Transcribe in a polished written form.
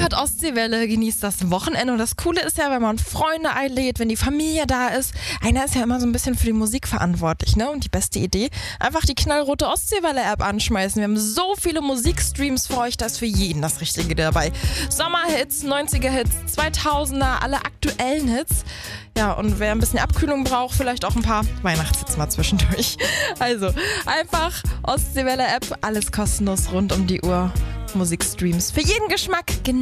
hört Ostseewelle, genießt das Wochenende und das Coole ist ja, wenn man Freunde einlädt, wenn die Familie da ist, einer ist ja immer so ein bisschen für die Musik verantwortlich, ne? Und die beste Idee, einfach die knallrote Ostseewelle-App anschmeißen. Wir haben so viele Musikstreams für euch, da ist für jeden das Richtige dabei. Sommerhits, 90er-Hits, 2000er, alle aktuellen Hits. Ja, und wer ein bisschen Abkühlung braucht, vielleicht auch ein paar Weihnachtshits mal zwischendurch. Also, einfach Ostseewelle-App, alles kostenlos rund um die Uhr. Musikstreams für jeden Geschmack.